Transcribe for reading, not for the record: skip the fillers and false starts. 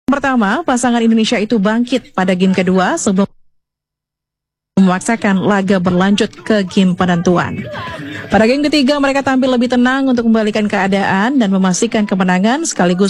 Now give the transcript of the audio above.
Pertama, pasangan Indonesia itu bangkit pada game kedua sebelum memaksakan laga berlanjut ke game penentuan. Pada game ketiga, mereka tampil lebih tenang untuk membalikan keadaan dan memastikan kemenangan sekaligus